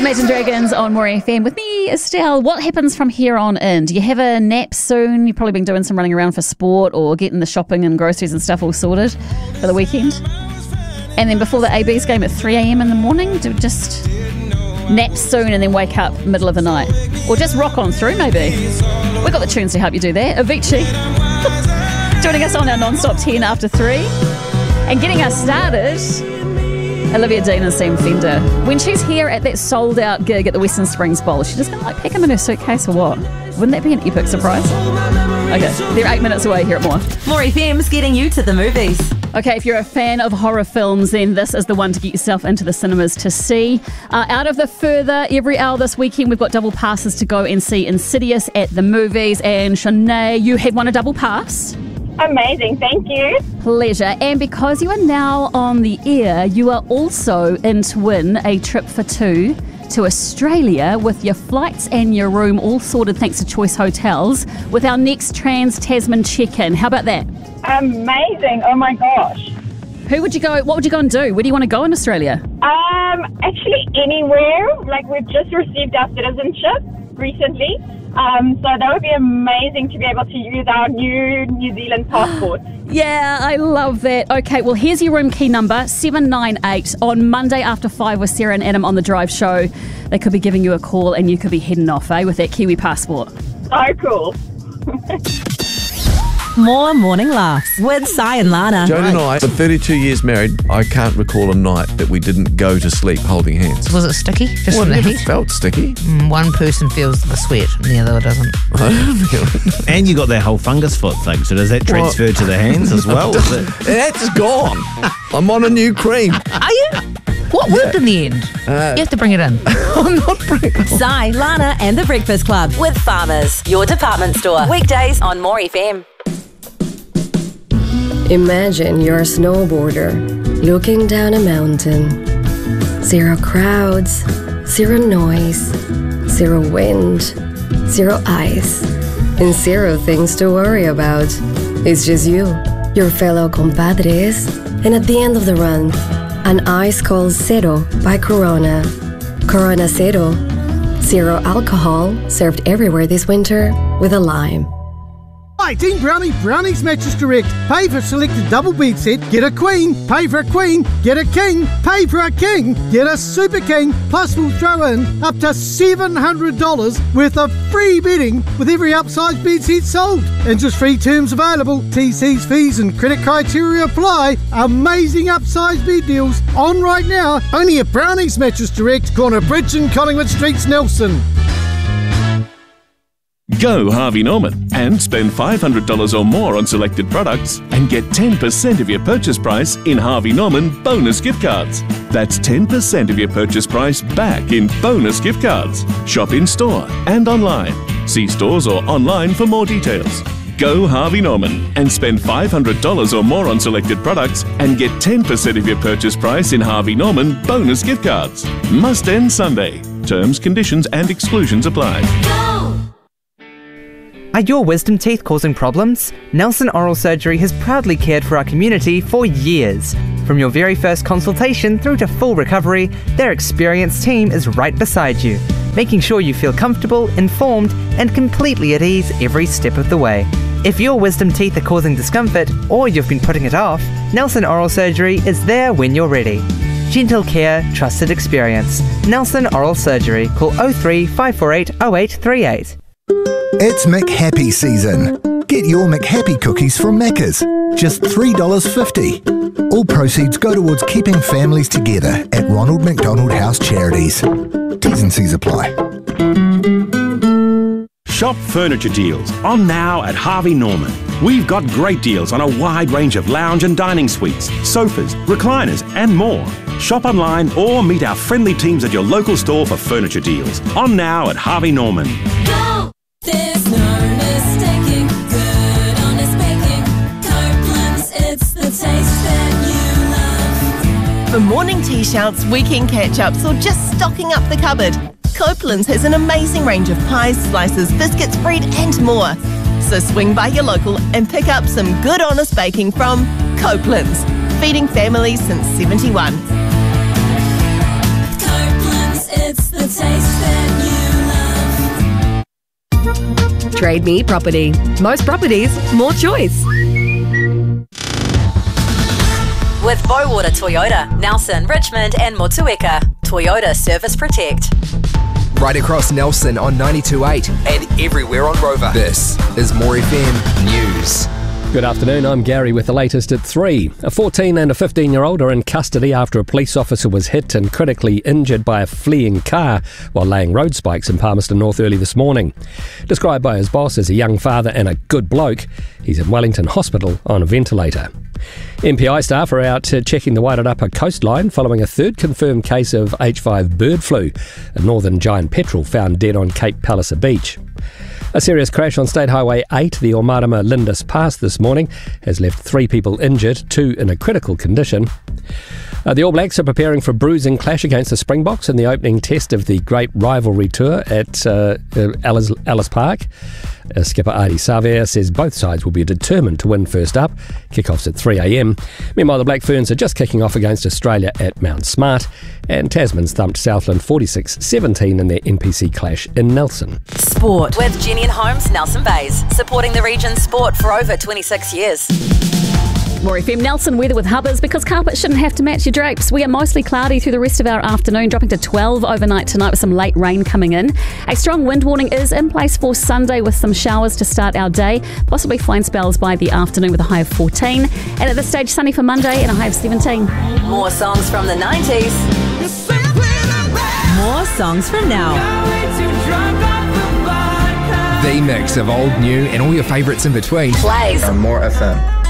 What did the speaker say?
Imagine Dragons on More FM with me, Estelle. What happens from here on in? Do you have a nap soon? You've probably been doing some running around for sport or getting the shopping and groceries and stuff all sorted for the weekend. And then before the AB's game at 3 a.m. in the morning, do just nap soon and then wake up middle of the night. Or just rock on through, maybe. We've got the tunes to help you do that. Avicii joining us on our non-stop 10 after 3. And getting us started, Olivia Dean and Sam Fender. When she's here at that sold-out gig at the Western Springs Bowl, is she just going to pack them in her suitcase or what? Wouldn't that be an epic surprise? Okay, they're 8 minutes away here at More. More FM's getting you to the movies. Okay, if you're a fan of horror films, then this is the one to get yourself into the cinemas to see. Out of the further, every hour this weekend, we've got double passes to go and see Insidious at the movies. And Shanae, you have won a double pass. Amazing, thank you. Pleasure. And because you are now on the air, you are also in to win a trip for two to Australia with your flights and your room all sorted thanks to Choice Hotels with our next Trans-Tasman check-in. How about that? Amazing, oh my gosh. What would you go and do? Where do you want to go in Australia? Actually anywhere. Like, we've just received our citizenship recently. So that would be amazing to be able to use our new New Zealand passport. Yeah, I love that. Okay, well, here's your room key number, 798. On Monday after 5 with Sarah and Adam on The Drive Show, they could be giving you a call and you could be heading off, with that Kiwi passport. Oh, cool. More morning laughs with Si and Lana. Joan and I, for 32 years married, I can't recall a night that we didn't go to sleep holding hands. Was it sticky? Just Well, from it the never heat? felt sticky. One person feels the sweat and the other doesn't. And you got that whole fungus foot thing, so does that transfer to the hands as well? Is it? That's gone. I'm on a new cream. Are you? What worked in the end? You have to bring it in. I'm not pregnant. Si, Lana and The Breakfast Club with Farmers, your department store. Weekdays on More FM. Imagine you're a snowboarder looking down a mountain. Zero crowds, zero noise, zero wind, zero ice, and zero things to worry about. It's just you, your fellow compadres, and at the end of the run, an ice cold Cero by Corona. Corona Cero, zero alcohol, served everywhere this winter with a lime. Hi, Team Brownies Mattress Direct. Pay for selected double bed set, get a queen. Pay for a queen, get a king. Pay for a king, get a super king. Plus we'll throw in up to $700 worth of free bedding with every upsize bed set sold. Interest-free terms available. TC's fees and credit criteria apply. Amazing upsize bed deals on right now. Only at Brownies Mattress Direct, corner Bridge and Collingwood Streets, Nelson. Go Harvey Norman and spend $500 or more on selected products and get 10% of your purchase price in Harvey Norman bonus gift cards. That's 10% of your purchase price back in bonus gift cards. Shop in store and online. See stores or online for more details. Go Harvey Norman and spend $500 or more on selected products and get 10% of your purchase price in Harvey Norman bonus gift cards. Must end Sunday. Terms, conditions and exclusions apply. Are your wisdom teeth causing problems? Nelson Oral Surgery has proudly cared for our community for years. From your very first consultation through to full recovery, their experienced team is right beside you, making sure you feel comfortable, informed, and completely at ease every step of the way. If your wisdom teeth are causing discomfort or you've been putting it off, Nelson Oral Surgery is there when you're ready. Gentle care, trusted experience. Nelson Oral Surgery. Call 03 548 0838. It's McHappy season. Get your McHappy cookies from Macca's. Just $3.50. All proceeds go towards keeping families together at Ronald McDonald House Charities. T's and C's apply. Shop furniture deals on now at Harvey Norman. We've got great deals on a wide range of lounge and dining suites, sofas, recliners and more. Shop online or meet our friendly teams at your local store for furniture deals. On now at Harvey Norman. Go! There's no mistaking good, honest baking. Copeland's, it's the taste that you love. For morning tea-shouts, weekend catch-ups or just stocking up the cupboard, Copeland's has an amazing range of pies, slices, biscuits, bread and more. So swing by your local and pick up some good honest baking from Copeland's, feeding families since 71. Copeland's, it's the taste Trade Me Property. Most properties, more choice. With Bowater Toyota, Nelson, Richmond and Motueka. Toyota Service Protect. Right across Nelson on 92.8 and everywhere on Rover. This is More FM News. Good afternoon, I'm Gary with the latest at 3. A 14 and a 15-year-old are in custody after a police officer was hit and critically injured by a fleeing car while laying road spikes in Palmerston North early this morning. Described by his boss as a young father and a good bloke, he's in Wellington Hospital on a ventilator. MPI staff are out checking the Wairarapa coastline following a third confirmed case of H5 bird flu, a northern giant petrel found dead on Cape Palliser Beach. A serious crash on State Highway 8, the Omarama Lindis Pass this morning, has left 3 people injured, 2 in a critical condition. The All Blacks are preparing for a bruising clash against the Springboks in the opening test of the Great Rivalry Tour at Ellis Park. Skipper Adi Savea says both sides will be determined to win first up. Kickoffs at 3 a.m. Meanwhile, the Black Ferns are just kicking off against Australia at Mount Smart, and Tasman's thumped Southland 46-17 in their NPC clash in Nelson. Sport with Jenny and Holmes, Nelson Bays, supporting the region's sport for over 26 years. More FM Nelson weather with Hubbers, because carpet shouldn't have to match your drapes. We are mostly cloudy through the rest of our afternoon, dropping to 12 overnight tonight with some late rain coming in. A strong wind warning is in place for Sunday with some showers to start our day, possibly fine spells by the afternoon with a high of 14. And at this stage, sunny for Monday and a high of 17. More songs from the 90s. More songs from now. The mix of old, new and all your favourites in between. Plays on More FM.